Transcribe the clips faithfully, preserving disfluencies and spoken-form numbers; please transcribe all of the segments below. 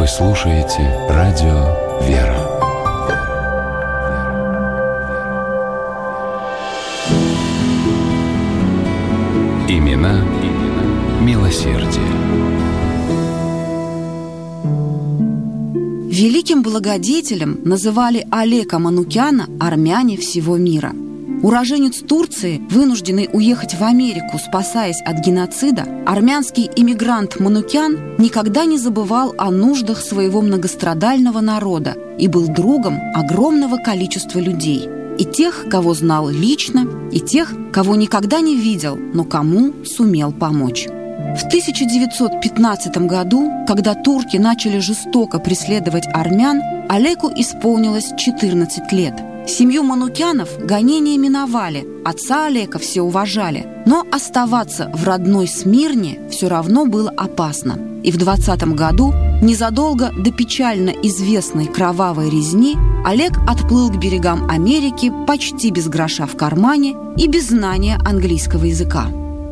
слушаете радио «Вера». Имена, имена милосердия. Великим благодетелем называли Олега Манукяна армяне всего мира. Уроженец Турции, вынужденный уехать в Америку, спасаясь от геноцида, армянский иммигрант Манукян никогда не забывал о нуждах своего многострадального народа и был другом огромного количества людей. И тех, кого знал лично, и тех, кого никогда не видел, но кому сумел помочь. В тысяча девятьсот пятнадцатом году, когда турки начали жестоко преследовать армян, Олегу исполнилось четырнадцать лет. Семью Манукянов гонения миновали, отца Олега все уважали, но оставаться в родной Смирне все равно было опасно. И в двадцатом году, незадолго до печально известной кровавой резни, Олег отплыл к берегам Америки почти без гроша в кармане и без знания английского языка.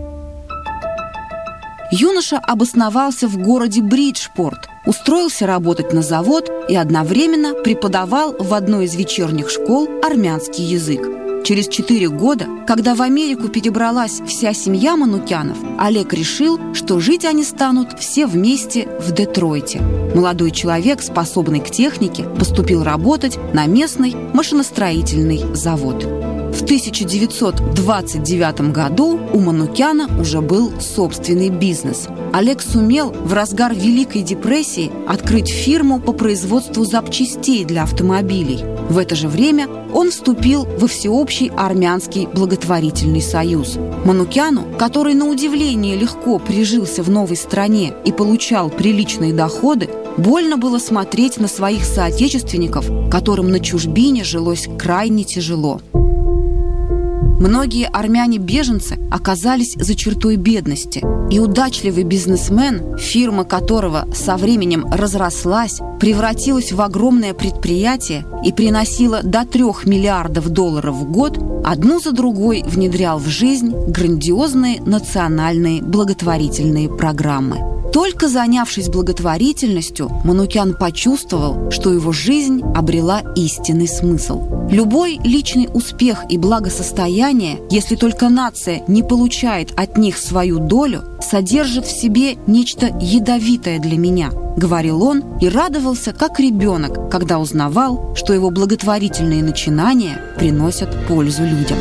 Юноша обосновался в городе Бриджпорт, устроился работать на завод и одновременно преподавал в одной из вечерних школ армянский язык. Через четыре года, когда в Америку перебралась вся семья Манукянов, Олег решил, что жить они станут все вместе в Детройте. Молодой человек, способный к технике, поступил работать на местный машиностроительный завод. В тысяча девятьсот двадцать девятом году у Манукяна уже был собственный бизнес. Олег сумел в разгар Великой депрессии открыть фирму по производству запчастей для автомобилей. В это же время он вступил во Всеобщий армянский благотворительный союз. Манукяну, который на удивление легко прижился в новой стране и получал приличные доходы, больно было смотреть на своих соотечественников, которым на чужбине жилось крайне тяжело. Многие армяне-беженцы оказались за чертой бедности, и удачливый бизнесмен, фирма которого со временем разрослась, превратилась в огромное предприятие и приносила до трех миллиардов долларов в год, одну за другой внедрял в жизнь грандиозные национальные благотворительные программы. Только занявшись благотворительностью, Манукян почувствовал, что его жизнь обрела истинный смысл. Любой личный успех и благосостояние, если только нация не получает от них свою долю, содержит в себе нечто ядовитое для меня, говорил он и радовался, как ребенок, когда узнавал, что его благотворительные начинания приносят пользу людям.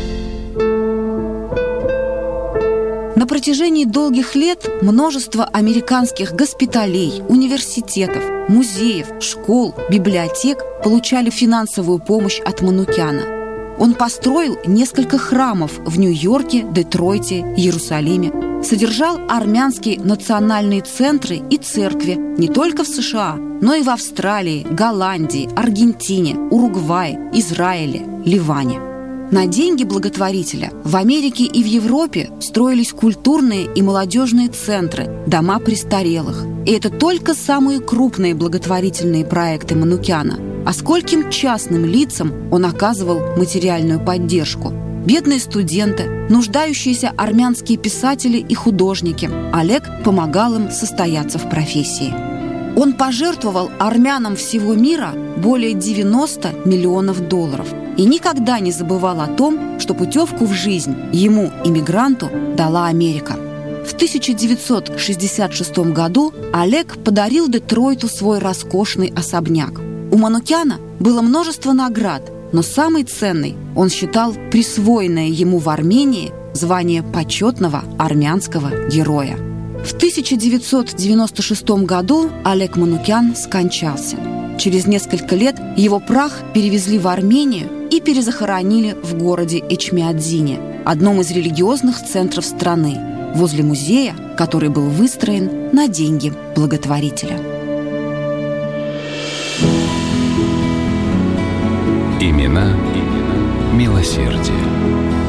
На протяжении долгих лет множество американских госпиталей, университетов, музеев, школ, библиотек получали финансовую помощь от Манукяна. Он построил несколько храмов в Нью-Йорке, Детройте, Иерусалиме, содержал армянские национальные центры и церкви не только в США, но и в Австралии, Голландии, Аргентине, Уругвае, Израиле, Ливане. На деньги благотворителя в Америке и в Европе строились культурные и молодежные центры, дома престарелых. И это только самые крупные благотворительные проекты Манукяна. А скольким частным лицам он оказывал материальную поддержку? Бедные студенты, нуждающиеся армянские писатели и художники. Олег помогал им состояться в профессии. Он пожертвовал армянам всего мира более девяноста миллионов долларов и никогда не забывал о том, что путевку в жизнь ему, иммигранту, дала Америка. В тысяча девятьсот шестьдесят шестом году Олег подарил Детройту свой роскошный особняк. У Манукяна было множество наград, но самой ценной он считал присвоенное ему в Армении звание почетного армянского героя. В тысяча девятьсот девяносто шестом году Олег Манукян скончался. Через несколько лет его прах перевезли в Армению и перезахоронили в городе Эчмиадзине, одном из религиозных центров страны, возле музея, который был выстроен на деньги благотворителя. Имена, имена милосердия.